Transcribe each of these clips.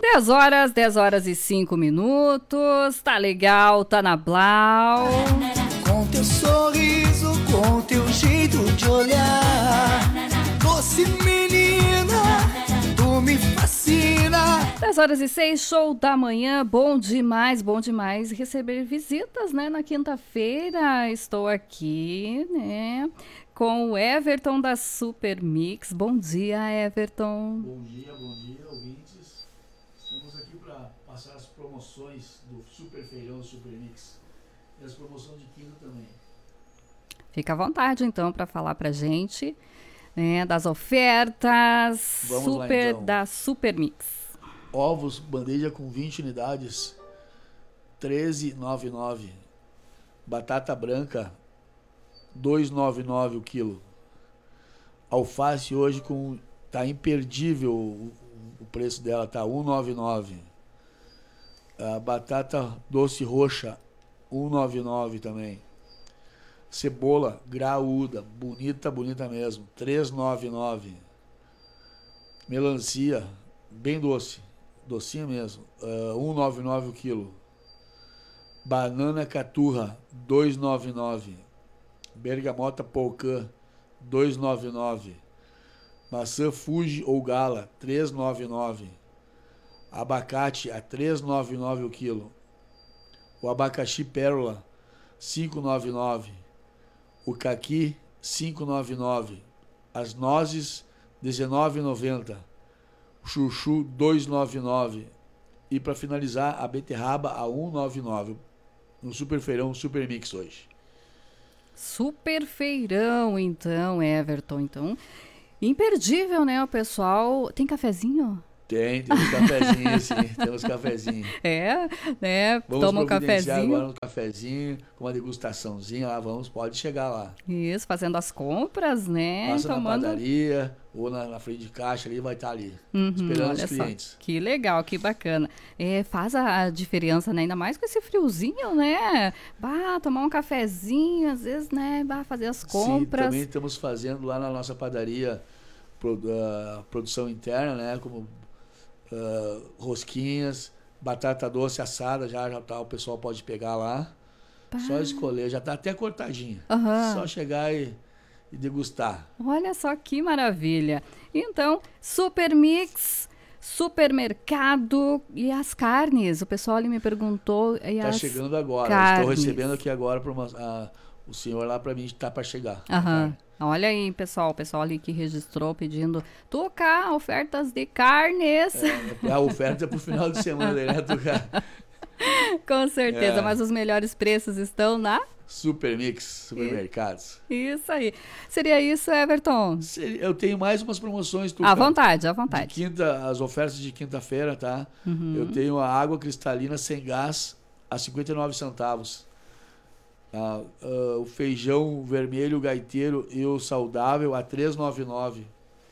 10 horas e 5 minutos, tá legal, tá na Blau. Com teu sorriso, com teu jeito de olhar, doce menina, tu me fascina. 10 horas e 6, show da manhã, bom demais receber visitas, né, na quinta-feira. Estou aqui, né, com o Everton da Super Mix. Bom dia, Everton. Bom dia, ouvintes. Estamos aqui para passar as promoções do Super Feirão Super Mix e as promoções de quinta também. Fica à vontade, então, para falar pra gente, né, das ofertas. Vamos lá, então. Da Super Mix. Ovos, bandeja com 20 unidades, R$13,99. Batata branca, R$2,99 o quilo. Alface hoje tá imperdível o preço dela, tá R$1,99. A batata doce roxa, R$1,99 também. Cebola graúda, bonita mesmo, R$3,99. Melancia, bem docinha mesmo, R$1,99 o quilo. Banana caturra, R$2,99. Bergamota polcã, R$2,99. Maçã Fuji ou Gala, R$3,99. Abacate a R$3,99 o quilo. O abacaxi pérola, R$5,99. O caqui, R$5,99. As nozes, R$19,90. O chuchu, R$2,99. E para finalizar, a beterraba a R$1,99. No Super Feirão Super Mix hoje. Super feirão, então, Everton. Então, imperdível, né, o pessoal. Tem cafezinho? Tem uns cafezinhos, sim. Tem uns cafezinhos. É, né? Vamos Toma um providenciar cafezinho. agora um cafezinho, com uma degustaçãozinha lá, pode chegar lá. Isso, fazendo as compras, né? Passa Tomando... na padaria ou na frente de caixa ali, vai estar ali, Uhum, esperando olha os clientes. Só, que legal, que bacana. Faz a diferença, né? Ainda mais com esse friozinho, né? Tomar um cafezinho, às vezes, né? Fazer as compras. Sim, também estamos fazendo lá na nossa padaria produção interna, né? Como rosquinhas, batata doce assada, já tá, o pessoal pode pegar lá. Só escolher, já tá até cortadinha. Uhum. Só chegar e degustar. Olha só que maravilha. Então, Super Mix, supermercado e as carnes. O pessoal ali me perguntou. Tá chegando agora. Estou recebendo aqui agora o senhor lá para mim está para chegar. Aham. Olha aí, pessoal. O pessoal ali que registrou pedindo Tuca, ofertas de carnes. A oferta é pro final de semana, né, Tuca? Com certeza, mas os melhores preços estão na Super Mix, supermercados. Isso aí. Seria isso, Everton? Eu tenho mais umas promoções, Tuca. À vontade. De quinta, as ofertas de quinta-feira, tá? Uhum. Eu tenho a água cristalina sem gás a 59 centavos. O feijão vermelho gaiteiro e o saudável a R$3,99.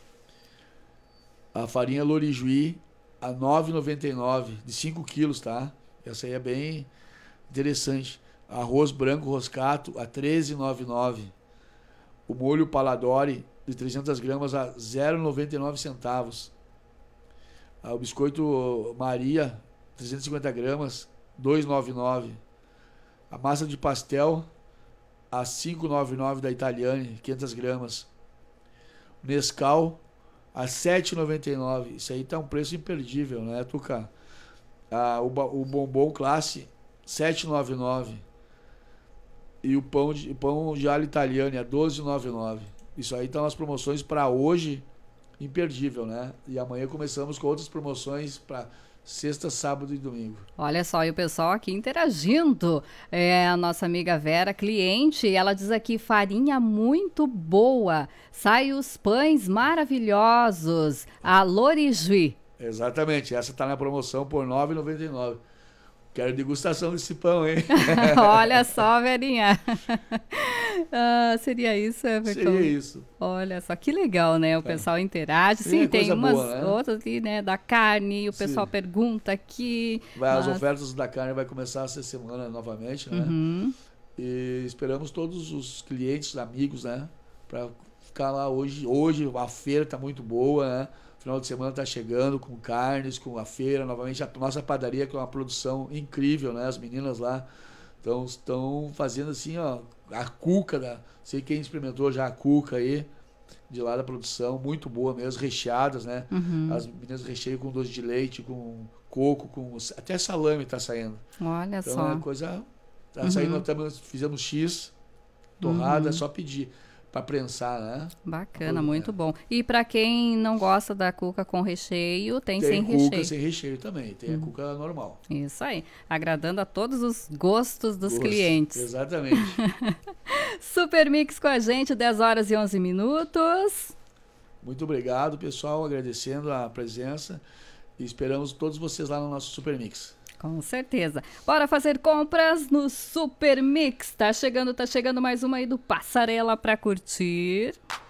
A farinha Lorijuí a R$9,99 de 5 quilos, tá? Essa aí é bem interessante. Arroz branco roscato a R$13,99. O molho Paladori de 300 gramas a 0,99 centavos. O biscoito Maria 350 gramas R$2,99. A massa de pastel a R$5,99 da Italiane, 500 gramas. O Nescau a R$7,99. Isso aí tá um preço imperdível, né, Tuca? O bombom classe R$7,99. E o pão de alho italiano a R$12,99. Isso aí estão as promoções para hoje, imperdível, né? E amanhã começamos com outras promoções para sexta, sábado e domingo. Olha só, e o pessoal aqui interagindo. A nossa amiga Vera, cliente, ela diz aqui, farinha muito boa. Sai os pães maravilhosos. A Lorijuí. Exatamente, essa está na promoção por R$9,99. Quero degustação desse pão, hein? Olha só, Verinha. Seria isso, Everton? Seria isso. Olha só, que legal, né? O pessoal interage. Sim, tem umas boa, né? outras aqui, né? Da carne, o pessoal pergunta aqui. As ofertas da carne vai começar essa semana novamente, né? Uhum. E esperamos todos os clientes, amigos, né? Para ficar lá hoje. Hoje a feira tá muito boa, né? Final de semana tá chegando com carnes, com a feira, novamente a nossa padaria, que é uma produção incrível, né? As meninas lá estão fazendo assim, ó, a cuca, sei quem experimentou já a cuca aí, de lá da produção, muito boa mesmo, recheadas, né? As meninas recheiam com doce de leite, com coco, até salame tá saindo. Olha então, só. É coisa... Tá saindo, fizemos X, torrada, é só pedir para prensar, né? Bacana, muito bom. E para quem não gosta da cuca com recheio, tem sem recheio. Tem cuca sem recheio também, tem a cuca normal. Isso aí, agradando a todos os gostos dos clientes. Exatamente. Super Mix com a gente, 10 horas e 11 minutos. Muito obrigado, pessoal, agradecendo a presença e esperamos todos vocês lá no nosso Super Mix. Com certeza. Bora fazer compras no Super Mix. Tá chegando mais uma aí do Passarela para curtir.